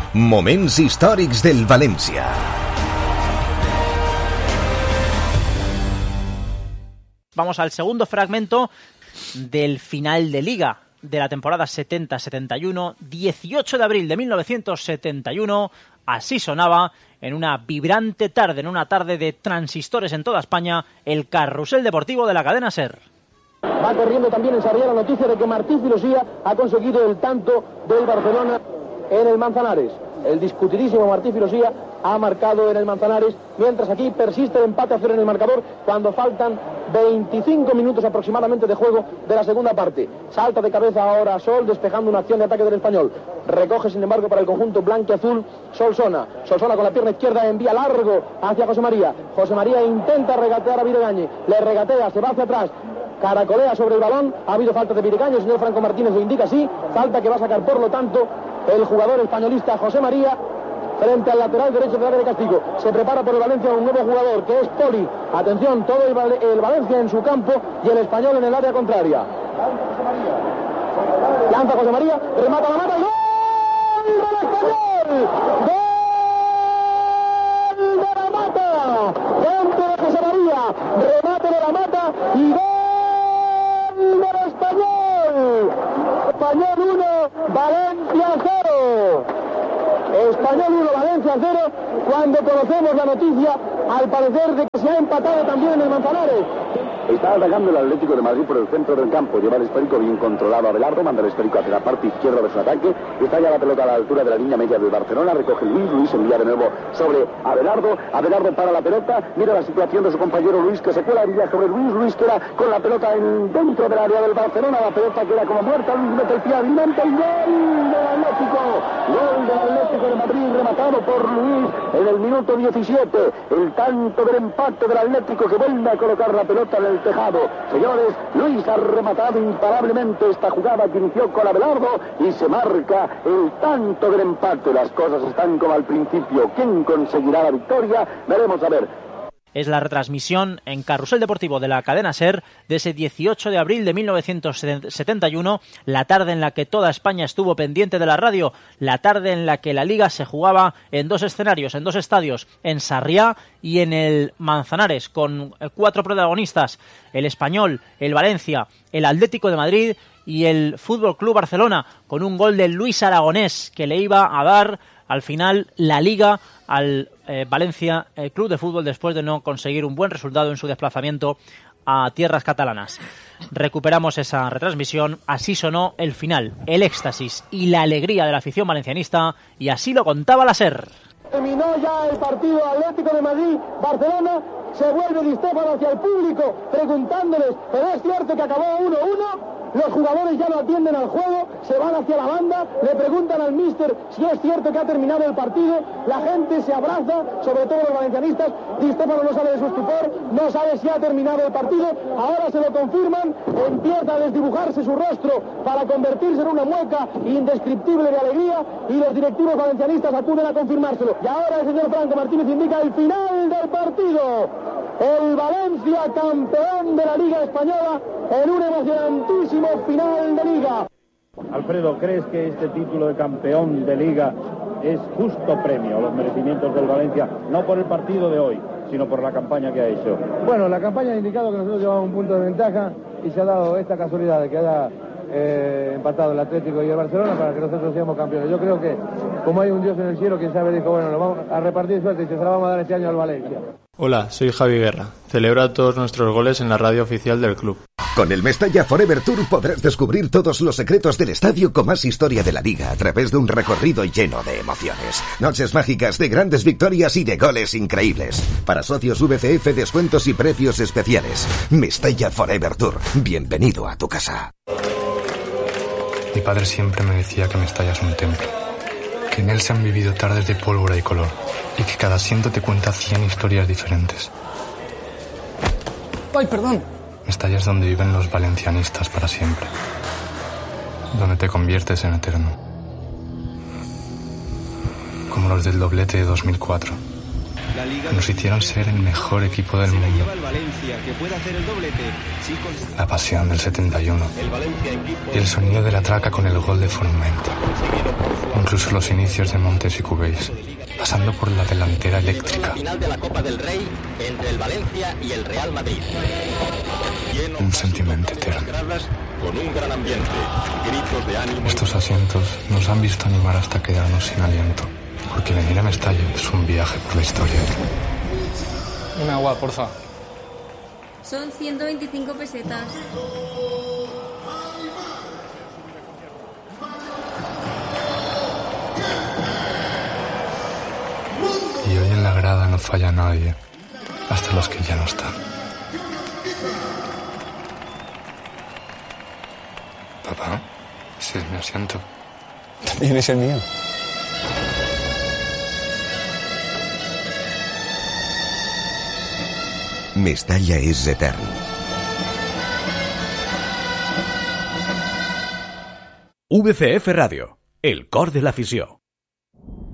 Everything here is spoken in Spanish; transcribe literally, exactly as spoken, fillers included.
Moments històrics del València. Vamos al segundo fragmento del final de Liga de la temporada setenta setenta y uno, dieciocho de abril de mil novecientos setenta y uno. Así sonaba en una vibrante tarde, en una tarde de transistores en toda España, el carrusel deportivo de la cadena SER. Va corriendo también en Sarriá la noticia de que Martí Filosía ha conseguido el tanto del Barcelona en el Manzanares. El discutidísimo Martí Filosía ha marcado en el Manzanares, mientras aquí persiste el empate a cero en el marcador cuando faltan veinticinco minutos aproximadamente de juego de la segunda parte. Salta de cabeza ahora Sol, despejando una acción de ataque del Español. Recoge, sin embargo, para el conjunto blanquiazul Solsona. Solsona con la pierna izquierda envía largo hacia José María. José María intenta regatear a Videgañe. Le regatea, se va hacia atrás. Caracolea sobre el balón. Ha habido falta de Videgañe. El señor Franco Martínez lo indica así. Falta que va a sacar, por lo tanto, el jugador españolista José María frente al lateral derecho del área de castigo. Se prepara por el Valencia un nuevo jugador que es Poli. Atención, todo el, Val- el Valencia en su campo y el Español en el área contraria. Lanza José María, remata la mata y ¡gol del Español! ¡Gol de la mata! Centro de José María, remate de la mata y gol del Español. Español uno, Valencia cero. Español uno, Valencia cero, cuando conocemos la noticia, al parecer, de que se ha empatado también en el Manzanares. Está atacando el Atlético de Madrid por el centro del campo. Lleva el esférico bien controlado a Abelardo, manda el esférico hacia la parte izquierda de su ataque. Está ya la pelota a la altura de la línea media del Barcelona. Recoge Luis, Luis envía de nuevo sobre Abelardo. Abelardo para la pelota. Mira la situación de su compañero Luis, que se cuela envía sobre Luis. Luis queda con la pelota en, dentro del área del Barcelona. La pelota queda como muerta. Luis mete el pie, alimenta el gol del Atlético. Gol del Atlético de Madrid, rematado por Luis en el minuto diecisiete. El tanto del empate del Atlético, que vuelve a colocar la pelota en el tejado. Señores, Luis ha rematado imparablemente esta jugada que inició con Abelardo y se marca el tanto del empate. Las cosas están como al principio. ¿Quién conseguirá la victoria? Veremos a ver. Es la retransmisión en Carrusel Deportivo de la cadena SER de ese dieciocho de abril de mil novecientos setenta y uno, la tarde en la que toda España estuvo pendiente de la radio, la tarde en la que la Liga se jugaba en dos escenarios, en dos estadios, en Sarriá y en el Manzanares, con cuatro protagonistas: el Español, el Valencia, el Atlético de Madrid y el Fútbol Club Barcelona, con un gol de Luis Aragonés que le iba a dar al final la Liga al eh, Valencia eh, Club de Fútbol, después de no conseguir un buen resultado en su desplazamiento a tierras catalanas. Recuperamos esa retransmisión. Así sonó el final, el éxtasis y la alegría de la afición valencianista, y así lo contaba la SER. Terminó ya el partido Atlético de Madrid-Barcelona. Se vuelve Di Stéfano hacia el público preguntándoles, pero es cierto que acabó uno uno. Los jugadores ya no atienden al juego, se van hacia la banda, le preguntan al míster si es cierto que ha terminado el partido. La gente se abraza, sobre todo los valencianistas. Di Stéfano no sale de su estupor, no sabe si ha terminado el partido. Ahora se lo confirman, empieza a desdibujarse su rostro para convertirse en una mueca indescriptible de alegría, y los directivos valencianistas acuden a confirmárselo. Y ahora el señor Franco Martínez indica el final del partido. El Valencia, campeón de la Liga Española, en un emocionantísimo final de Liga. Alfredo, ¿crees que este título de campeón de Liga es justo premio a los merecimientos del Valencia? No por el partido de hoy, sino por la campaña que ha hecho. Bueno, la campaña ha indicado que nosotros llevamos un punto de ventaja y se ha dado esta casualidad de que haya eh, empatado el Atlético y el Barcelona para que nosotros seamos campeones. Yo creo que, como hay un Dios en el cielo, quien sabe, dijo, bueno, lo vamos a repartir suerte y se la vamos a dar este año al Valencia. Hola, soy Javi Guerra. Celebra todos nuestros goles en la radio oficial del club. Con el Mestalla Forever Tour podrás descubrir todos los secretos del estadio con más historia de la Liga a través de un recorrido lleno de emociones. Noches mágicas de grandes victorias y de goles increíbles. Para socios V C F, descuentos y precios especiales. Mestalla Forever Tour. Bienvenido a tu casa. Mi padre siempre me decía que Mestalla es un templo, que en él se han vivido tardes de pólvora y color, y que cada asiento te cuenta cien historias diferentes. ¡Ay, perdón! Mestalla es donde viven los valencianistas para siempre, donde te conviertes en eterno, como los del doblete de dos mil cuatro, que nos hicieron ser el mejor equipo del mundo. La pasión del setenta y uno y el sonido de la traca con el gol de Forment. Un incluso los inicios de Montes y Cubéis, pasando por la delantera eléctrica. Final de la Copa del Rey entre el Valencia y el Real Madrid. Un sentimiento eterno. Con un gran ambiente, gritos de ánimo. Estos asientos nos han visto animar hasta quedarnos sin aliento, porque venir a Mestalla es un viaje por la historia. Un agua, porfa. Son ciento veinticinco pesetas. Y hoy en la grada no falla nadie, hasta los que ya no están. Papá, ese es mi asiento. También es el mío. Mestalla és etern. V C F Ràdio, el cor de l'afició.